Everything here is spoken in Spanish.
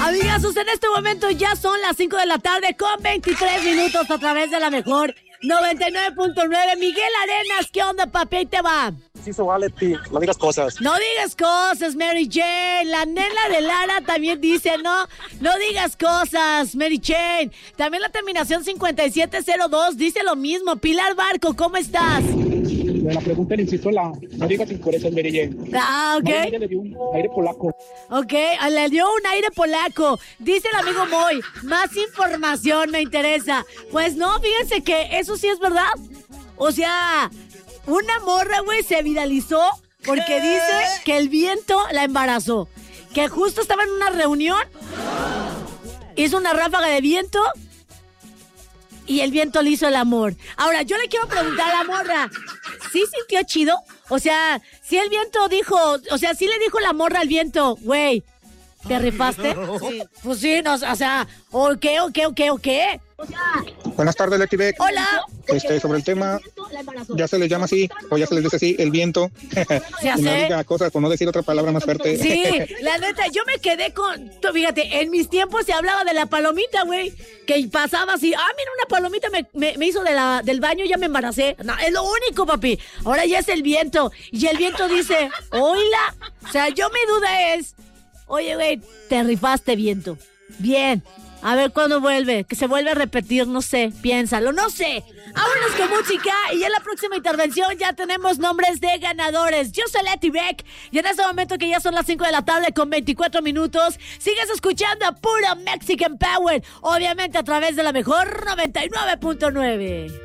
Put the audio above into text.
Amigazos, en este momento ya son las 5 de la tarde con 23 minutos a través de la mejor 99.9. Miguel Arenas, ¿qué onda, papi? Ahí te va. Sí, so vale, no digas cosas. No digas cosas, Mary Jane. La nena de Lara también dice, no digas cosas, Mary Jane. También la terminación 5702 dice lo mismo. Pilar Barco, ¿cómo estás? La pregunta le insisto, no digas impurezas, Mary Jane. Ah, ok. Ella le dio un aire polaco. Ok, le dio un aire polaco. Dice el amigo Moy, más información me interesa. Pues no, fíjense que eso sí es verdad. O sea, una morra, güey, se viralizó porque dice que el viento la embarazó. Que justo estaba en una reunión, hizo una ráfaga de viento y el viento le hizo el amor. Ahora, yo le quiero preguntar a la morra, ¿sí sintió chido? O sea, si el viento dijo, o sea, sí le dijo la morra al viento, güey, ¿te rifaste? Sí. Pues sí, no, o sea, ¿o qué? Buenas tardes, Leti Beck. Hola. Sobre el tema, ya se les llama así, o ya se les dice así, el viento. Ya Y no sé. diga cosas, por no decir otra palabra más fuerte. Sí, la neta, yo me quedé con... Fíjate, en mis tiempos se hablaba de la palomita, güey. Que pasaba así, mira, una palomita me hizo del baño, ya me embaracé. No, es lo único, papi. Ahora ya es el viento. Y el viento dice, oíla. O sea, yo mi duda es, oye, güey, te rifaste, viento. Bien. A ver cuándo vuelve, que se vuelve a repetir, no sé, piénsalo, no sé. Vámonos con música y en la próxima intervención ya tenemos nombres de ganadores. Yo soy Leti Beck y en este momento que ya son las 5 de la tarde con 24 minutos, sigues escuchando a puro Mexican Power, obviamente a través de la mejor 99.9.